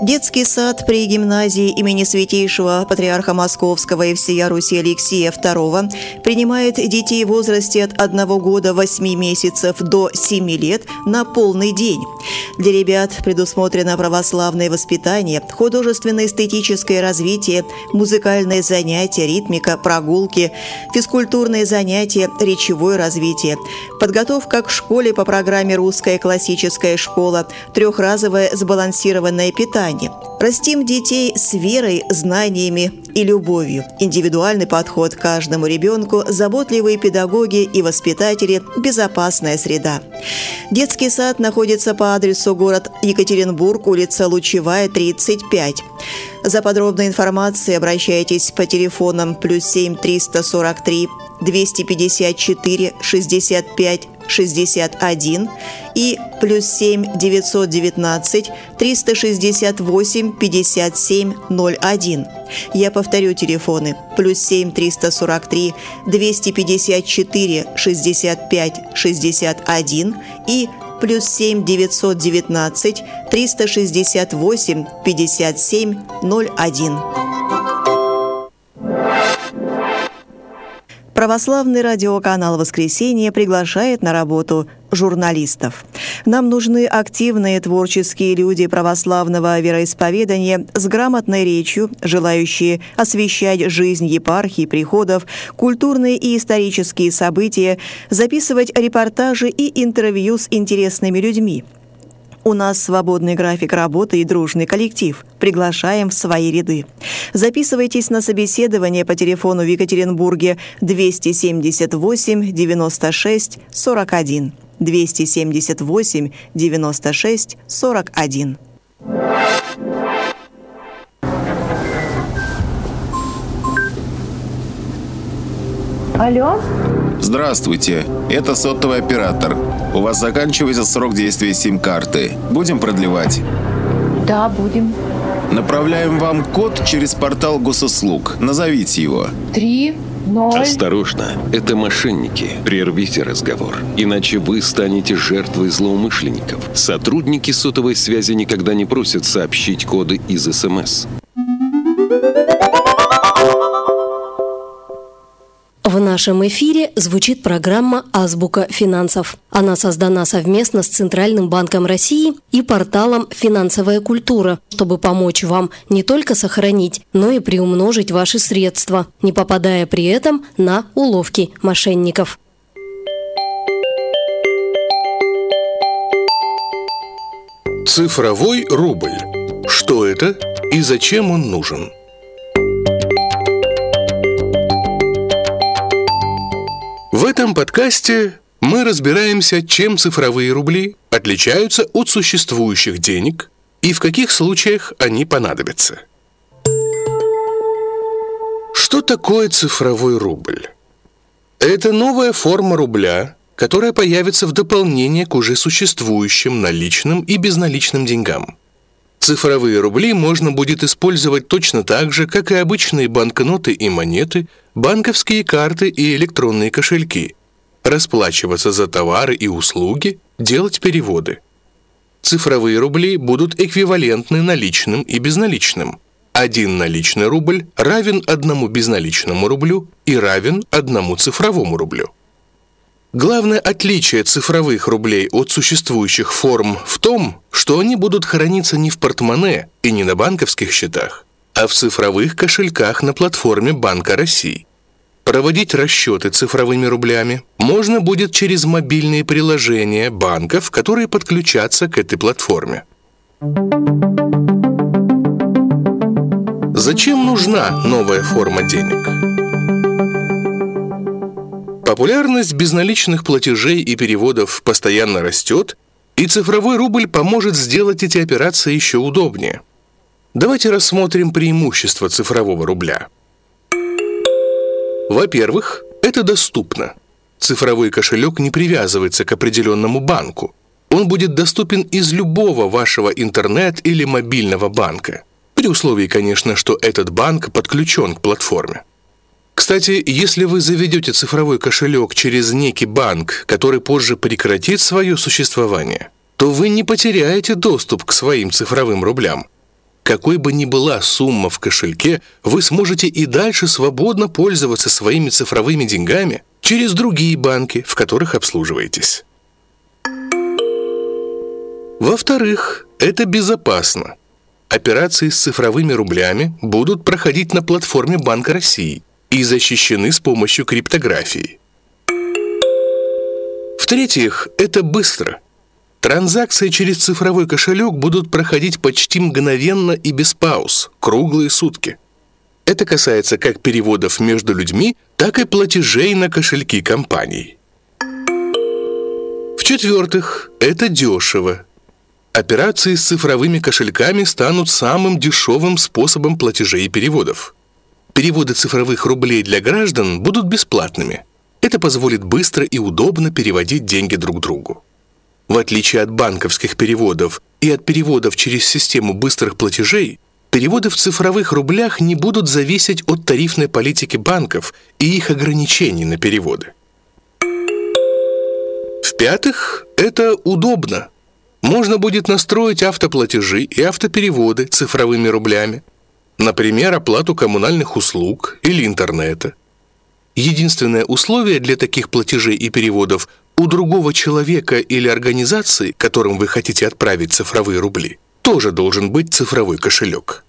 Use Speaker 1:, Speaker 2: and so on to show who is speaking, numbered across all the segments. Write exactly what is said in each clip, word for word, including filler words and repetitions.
Speaker 1: Детский сад при гимназии имени Святейшего Патриарха Московского и всея Руси Алексия второго принимает детей в возрасте от одного года восьми месяцев до семи лет на полный день. Для ребят предусмотрено православное воспитание, художественно-эстетическое развитие, музыкальные занятия, ритмика, прогулки, физкультурные занятия, речевое развитие, подготовка к школе по программе «Русская классическая школа», трехразовое сбалансированное питание. Растим детей с верой, знаниями и любовью. Индивидуальный подход к каждому ребенку, заботливые педагоги и воспитатели, безопасная среда. Детский сад находится по адресу город Екатеринбург, улица Лучевая, тридцать пять. За подробной информацией обращайтесь по телефонам плюс семь триста сорок три двести пятьдесят четыре шестьдесят пять шестьдесят один и плюс семь девятьсот девятнадцать триста шестьдесят восемь пятьдесят семь ноль один. Я повторю телефоны: плюс семь триста сорок три двести пятьдесят четыре шестьдесят пять шестьдесят один и плюс семь девятьсот девятнадцать триста шестьдесят восемь пятьдесят семь ноль один. Православный радиоканал «Воскресенье» приглашает на работу журналистов. Нам нужны активные творческие люди православного вероисповедания с грамотной речью, желающие освещать жизнь епархий, приходов, культурные и исторические события, записывать репортажи и интервью с интересными людьми. У нас свободный график работы и дружный коллектив. Приглашаем в свои ряды. Записывайтесь на собеседование по телефону в Екатеринбурге двести семьдесят восемь девяносто шесть сорок один. двести семьдесят восемь девяносто шесть сорок один.
Speaker 2: Алло?
Speaker 3: Здравствуйте, это сотовый оператор. У вас заканчивается срок действия сим-карты. Будем продлевать?
Speaker 2: Да, будем.
Speaker 3: Направляем вам код через портал госуслуг. Назовите его.
Speaker 2: Три, ноль...
Speaker 4: Осторожно, это мошенники. Прервите разговор, иначе вы станете жертвой злоумышленников. Сотрудники сотовой связи никогда не просят сообщить коды из СМС.
Speaker 5: В нашем эфире звучит программа «Азбука финансов». Она создана совместно с Центральным банком России и порталом «Финансовая культура», чтобы помочь вам не только сохранить, но и приумножить ваши средства, не попадая при этом на уловки мошенников.
Speaker 6: Цифровой рубль. Что это и зачем он нужен? В этом подкасте мы разбираемся, чем цифровые рубли отличаются от существующих денег и в каких случаях они понадобятся. Что такое цифровой рубль? Это новая форма рубля, которая появится в дополнение к уже существующим наличным и безналичным деньгам. Цифровые рубли можно будет использовать точно так же, как и обычные банкноты и монеты, банковские карты и электронные кошельки, расплачиваться за товары и услуги, делать переводы. Цифровые рубли будут эквивалентны наличным и безналичным. Один наличный рубль равен одному безналичному рублю и равен одному цифровому рублю. Главное отличие цифровых рублей от существующих форм в том, что они будут храниться не в портмоне и не на банковских счетах, а в цифровых кошельках на платформе Банка России. Проводить расчеты цифровыми рублями можно будет через мобильные приложения банков, которые подключатся к этой платформе. Зачем нужна новая форма денег? Популярность безналичных платежей и переводов постоянно растет, и цифровой рубль поможет сделать эти операции еще удобнее. Давайте рассмотрим преимущества цифрового рубля. Во-первых, это доступно. Цифровой кошелек не привязывается к определенному банку. Он будет доступен из любого вашего интернет- или мобильного банка. При условии, конечно, что этот банк подключен к платформе. Кстати, если вы заведете цифровой кошелек через некий банк, который позже прекратит свое существование, то вы не потеряете доступ к своим цифровым рублям. Какой бы ни была сумма в кошельке, вы сможете и дальше свободно пользоваться своими цифровыми деньгами через другие банки, в которых обслуживаетесь. Во-вторых, это безопасно. Операции с цифровыми рублями будут проходить на платформе Банка России и защищены с помощью криптографии. В-третьих, это быстро. Транзакции через цифровой кошелек будут проходить почти мгновенно и без пауз, круглые сутки. Это касается как переводов между людьми, так и платежей на кошельки компаний. В-четвертых, это дешево. Операции с цифровыми кошельками станут самым дешевым способом платежей и переводов. Переводы цифровых рублей для граждан будут бесплатными. Это позволит быстро и удобно переводить деньги друг другу. В отличие от банковских переводов и от переводов через систему быстрых платежей, переводы в цифровых рублях не будут зависеть от тарифной политики банков и их ограничений на переводы. В-пятых, это удобно. Можно будет настроить автоплатежи и автопереводы цифровыми рублями, например, оплату коммунальных услуг или интернета. Единственное условие для таких платежей и переводов – у другого человека или организации, которым вы хотите отправить цифровые рубли, тоже должен быть цифровой кошелек.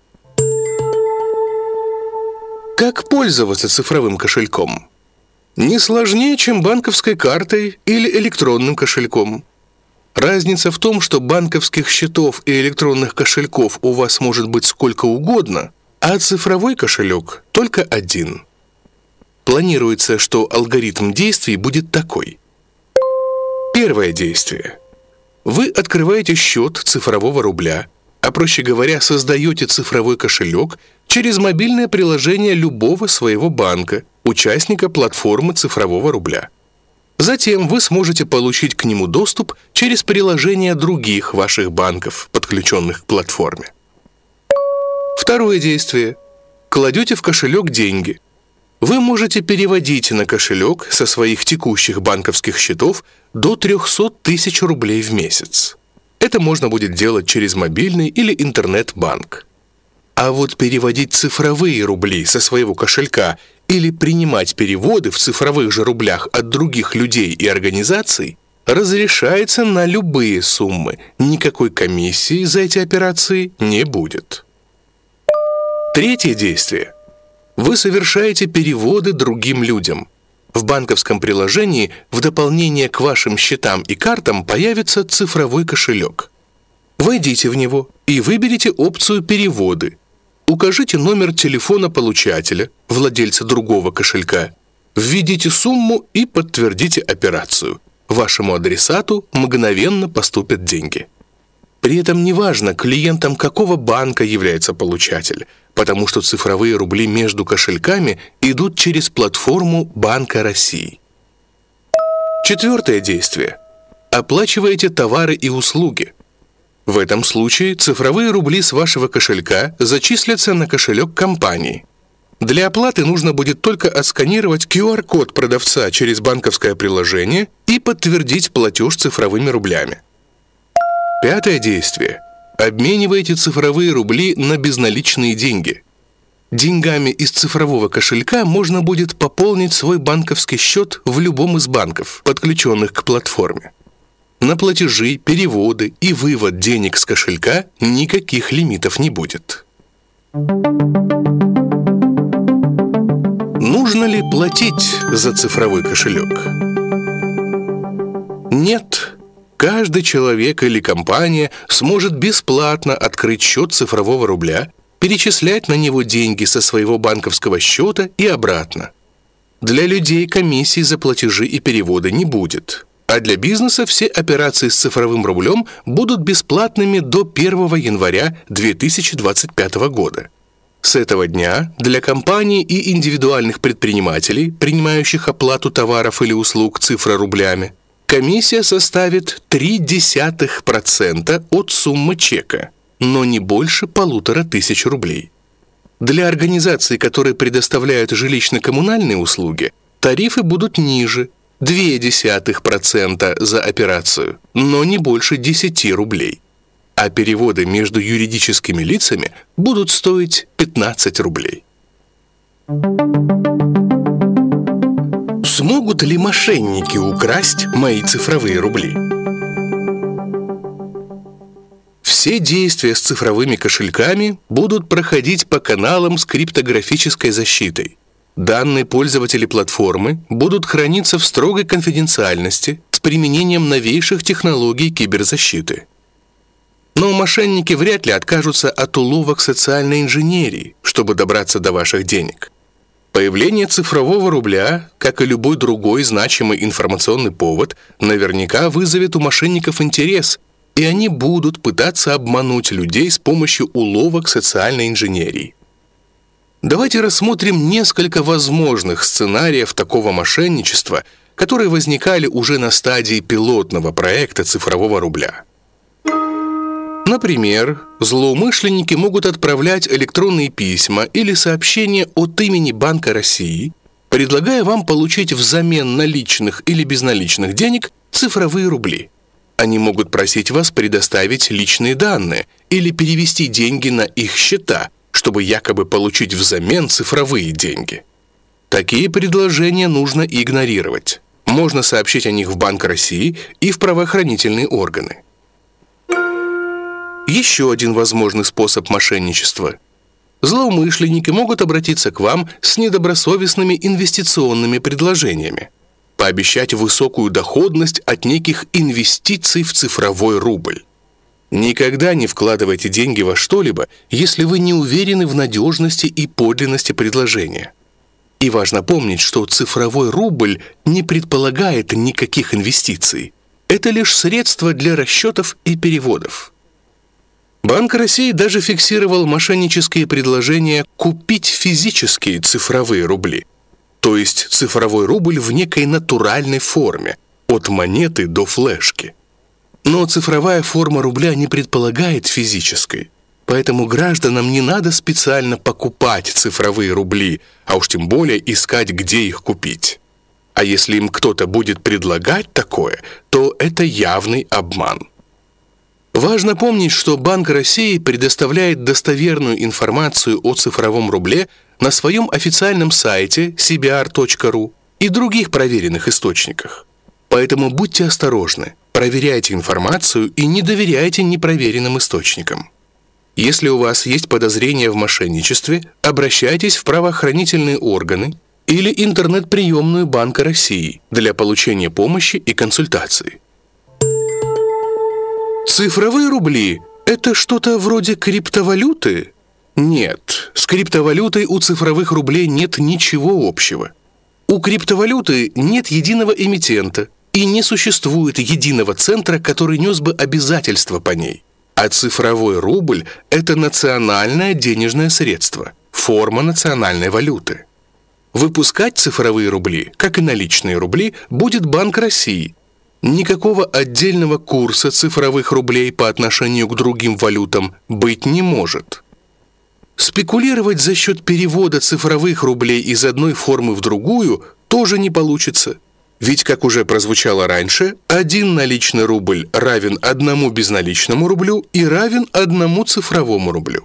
Speaker 6: Как пользоваться цифровым кошельком? Не сложнее, чем банковской картой или электронным кошельком. Разница в том, что банковских счетов и электронных кошельков у вас может быть сколько угодно, а цифровой кошелек только один. Планируется, что алгоритм действий будет такой. Первое действие. Вы открываете счет цифрового рубля, а проще говоря, создаете цифровой кошелек через мобильное приложение любого своего банка, участника платформы цифрового рубля. Затем вы сможете получить к нему доступ через приложения других ваших банков, подключенных к платформе. Второе действие. Кладете в кошелек деньги. Вы можете переводить на кошелек со своих текущих банковских счетов до триста тысяч рублей в месяц. Это можно будет делать через мобильный или интернет-банк. А вот переводить цифровые рубли со своего кошелька или принимать переводы в цифровых же рублях от других людей и организаций разрешается на любые суммы. Никакой комиссии за эти операции не будет. Третье действие. Вы совершаете переводы другим людям. В банковском приложении в дополнение к вашим счетам и картам появится цифровой кошелек. Войдите в него и выберите опцию «Переводы». Укажите номер телефона получателя, владельца другого кошелька, введите сумму и подтвердите операцию. Вашему адресату мгновенно поступят деньги. При этом неважно, клиентом какого банка является получатель, потому что цифровые рубли между кошельками идут через платформу Банка России. Четвертое действие. Оплачиваете товары и услуги. В этом случае цифровые рубли с вашего кошелька зачислятся на кошелек компании. Для оплаты нужно будет только отсканировать ку ар-код продавца через банковское приложение и подтвердить платеж цифровыми рублями. Пятое действие. Обмениваете цифровые рубли на безналичные деньги. Деньгами из цифрового кошелька можно будет пополнить свой банковский счет в любом из банков, подключенных к платформе. На платежи, переводы и вывод денег с кошелька никаких лимитов не будет. Нужно ли платить за цифровой кошелек? Нет. Каждый человек или компания сможет бесплатно открыть счет цифрового рубля, перечислять на него деньги со своего банковского счета и обратно. Для людей комиссий за платежи и переводы не будет. А для бизнеса все операции с цифровым рублем будут бесплатными до первого января две тысячи двадцать пятого года. С этого дня для компаний и индивидуальных предпринимателей, принимающих оплату товаров или услуг цифрорублями, комиссия составит три десятых процента от суммы чека, но не больше полутора тысяч рублей. Для организаций, которые предоставляют жилищно-коммунальные услуги, тарифы будут ниже – два десятых процента за операцию, но не больше десяти рублей. а переводы между юридическими лицами будут стоить пятнадцать рублей. Смогут ли мошенники украсть мои цифровые рубли? Все действия с цифровыми кошельками будут проходить по каналам с криптографической защитой. Данные пользователей платформы будут храниться в строгой конфиденциальности с применением новейших технологий киберзащиты. Но мошенники вряд ли откажутся от уловок социальной инженерии, чтобы добраться до ваших денег. Появление цифрового рубля, как и любой другой значимый информационный повод, наверняка вызовет у мошенников интерес, и они будут пытаться обмануть людей с помощью уловок социальной инженерии. Давайте рассмотрим несколько возможных сценариев такого мошенничества, которые возникали уже на стадии пилотного проекта цифрового рубля. Например, злоумышленники могут отправлять электронные письма или сообщения от имени Банка России, предлагая вам получить взамен наличных или безналичных денег цифровые рубли. Они могут просить вас предоставить личные данные или перевести деньги на их счета, чтобы якобы получить взамен цифровые деньги. Такие предложения нужно игнорировать. Можно сообщить о них в Банк России и в правоохранительные органы. Еще один возможный способ мошенничества. Злоумышленники могут обратиться к вам с недобросовестными инвестиционными предложениями, пообещать высокую доходность от неких инвестиций в цифровой рубль. Никогда не вкладывайте деньги во что-либо, если вы не уверены в надежности и подлинности предложения. И важно помнить, что цифровой рубль не предполагает никаких инвестиций. Это лишь средство для расчетов и переводов. Банк России даже фиксировал мошеннические предложения купить физические цифровые рубли, то есть цифровой рубль в некой натуральной форме, от монеты до флешки. Но цифровая форма рубля не предполагает физической, поэтому гражданам не надо специально покупать цифровые рубли, а уж тем более искать, где их купить. А если им кто-то будет предлагать такое, то это явный обман. Важно помнить, что Банк России предоставляет достоверную информацию о цифровом рубле на своем официальном сайте си би ар точка ру и других проверенных источниках. Поэтому будьте осторожны, проверяйте информацию и не доверяйте непроверенным источникам. Если у вас есть подозрения в мошенничестве, обращайтесь в правоохранительные органы или интернет-приемную Банка России для получения помощи и консультации. Цифровые рубли – это что-то вроде криптовалюты? Нет, с криптовалютой у цифровых рублей нет ничего общего. У криптовалюты нет единого эмитента и не существует единого центра, который нес бы обязательства по ней. А цифровой рубль – это национальное денежное средство, форма национальной валюты. Выпускать цифровые рубли, как и наличные рубли, будет Банк России. Никакого отдельного курса цифровых рублей по отношению к другим валютам быть не может. Спекулировать за счет перевода цифровых рублей из одной формы в другую тоже не получится. Ведь, как уже прозвучало раньше, один наличный рубль равен одному безналичному рублю и равен одному цифровому рублю.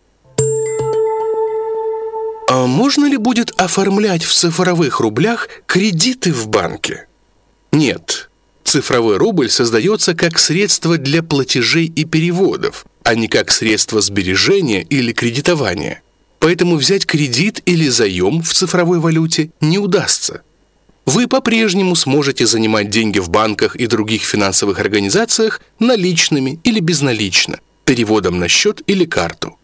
Speaker 6: А можно ли будет оформлять в цифровых рублях кредиты в банке? Нет. Цифровой рубль создается как средство для платежей и переводов, а не как средство сбережения или кредитования. Поэтому взять кредит или заем в цифровой валюте не удастся. Вы по-прежнему сможете занимать деньги в банках и других финансовых организациях наличными или безналично, переводом на счет или карту.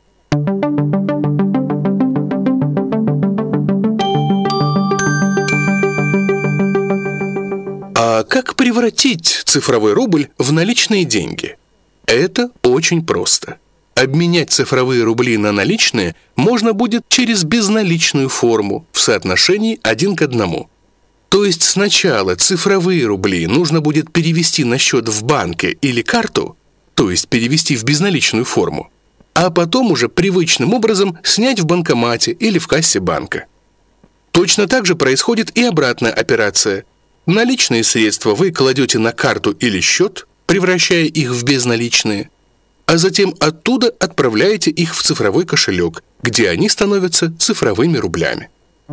Speaker 6: А как превратить цифровой рубль в наличные деньги? Это очень просто. Обменять цифровые рубли на наличные можно будет через безналичную форму в соотношении один к одному. То есть сначала цифровые рубли нужно будет перевести на счет в банке или карту, то есть перевести в безналичную форму, а потом уже привычным образом снять в банкомате или в кассе банка. Точно так же происходит и обратная операция. Наличные средства вы кладете на карту или счет, превращая их в безналичные, а затем оттуда отправляете их в цифровой кошелек, где они становятся цифровыми рублями.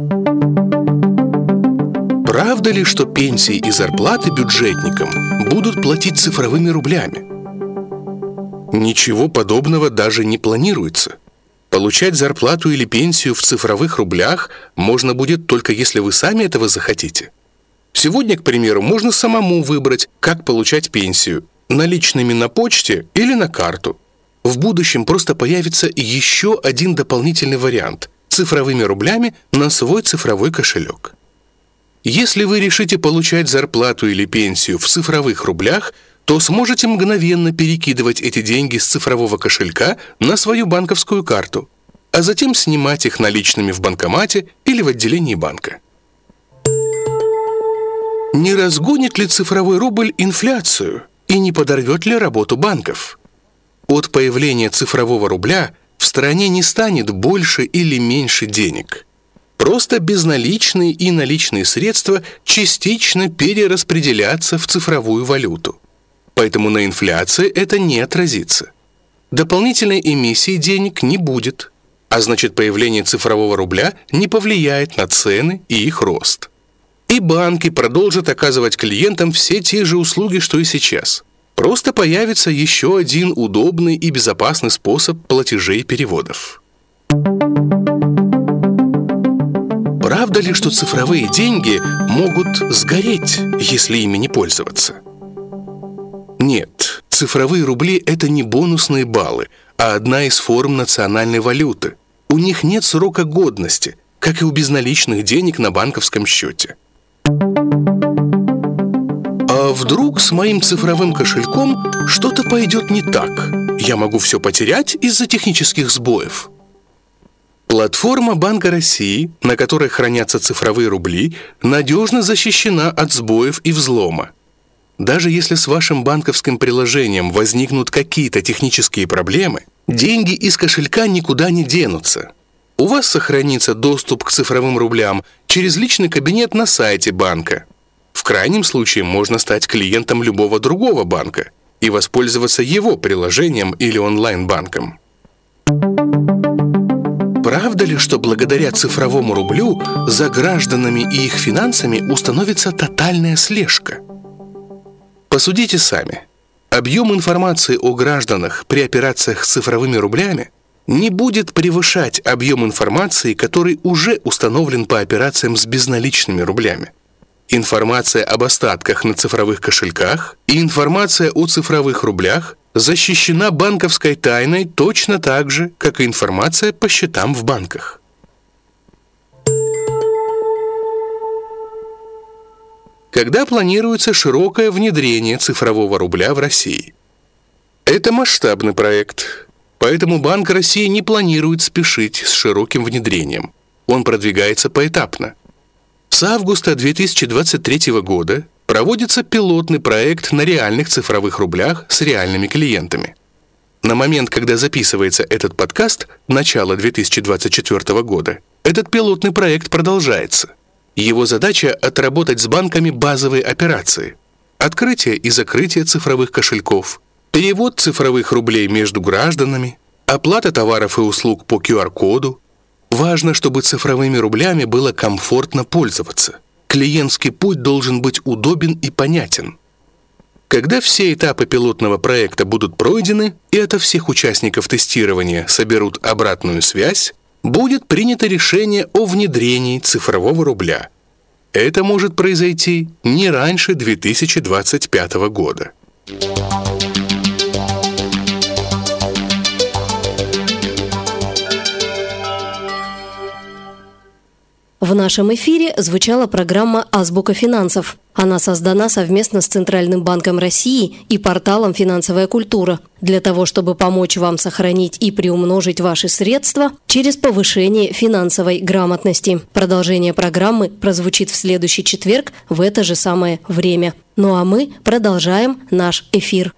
Speaker 6: Правда ли, что пенсии и зарплаты бюджетникам будут платить цифровыми рублями? Ничего подобного даже не планируется. Получать зарплату или пенсию в цифровых рублях можно будет только если вы сами этого захотите. Сегодня, к примеру, можно самому выбрать, как получать пенсию – наличными на почте или на карту. В будущем просто появится еще один дополнительный вариант – цифровыми рублями на свой цифровой кошелек. Если вы решите получать зарплату или пенсию в цифровых рублях, то сможете мгновенно перекидывать эти деньги с цифрового кошелька на свою банковскую карту, а затем снимать их наличными в банкомате или в отделении банка. Не разгонит ли цифровой рубль инфляцию и не подорвет ли работу банков? От появления цифрового рубля в стране не станет больше или меньше денег. Просто безналичные и наличные средства частично перераспределятся в цифровую валюту. Поэтому на инфляции это не отразится. Дополнительной эмиссии денег не будет, а значит, появление цифрового рубля не повлияет на цены и их рост. И банки продолжат оказывать клиентам все те же услуги, что и сейчас. Просто появится еще один удобный и безопасный способ платежей и переводов. Правда ли, что цифровые деньги могут сгореть, если ими не пользоваться? Нет, цифровые рубли – это не бонусные баллы, а одна из форм национальной валюты. У них нет срока годности, как и у безналичных денег на банковском счете. А вдруг с моим цифровым кошельком что-то пойдет не так? Я могу все потерять из-за технических сбоев? Платформа Банка России, на которой хранятся цифровые рубли, надежно защищена от сбоев и взлома. Даже если с вашим банковским приложением возникнут какие-то технические проблемы, деньги из кошелька никуда не денутся. У вас сохранится доступ к цифровым рублям через личный кабинет на сайте банка. В крайнем случае можно стать клиентом любого другого банка и воспользоваться его приложением или онлайн-банком. Правда ли, что благодаря цифровому рублю за гражданами и их финансами установится тотальная слежка? Посудите сами. Объем информации о гражданах при операциях с цифровыми рублями не будет превышать объем информации, который уже установлен по операциям с безналичными рублями. Информация об остатках на цифровых кошельках и информация о цифровых рублях защищена банковской тайной точно так же, как и информация по счетам в банках. Когда планируется широкое внедрение цифрового рубля в России? Это масштабный проект, поэтому Банк России не планирует спешить с широким внедрением. Он продвигается поэтапно. С августа две тысячи двадцать третьего года проводится пилотный проект на реальных цифровых рублях с реальными клиентами. На момент, когда записывается этот подкаст, начало две тысячи двадцать четвёртого года, этот пилотный проект продолжается. Его задача – отработать с банками базовые операции: открытие и закрытие цифровых кошельков, перевод цифровых рублей между гражданами, оплата товаров и услуг по ку ар коду. Важно, чтобы цифровыми рублями было комфортно пользоваться. Клиентский путь должен быть удобен и понятен. Когда все этапы пилотного проекта будут пройдены и ото всех участников тестирования соберут обратную связь, будет принято решение о внедрении цифрового рубля. Это может произойти не раньше две тысячи двадцать пятого года.
Speaker 5: В нашем эфире звучала программа «Азбука финансов». Она создана совместно с Центральным банком России и порталом «Финансовая культура» для того, чтобы помочь вам сохранить и приумножить ваши средства через повышение финансовой грамотности. Продолжение программы прозвучит в следующий четверг в это же самое время. Ну а мы продолжаем наш эфир.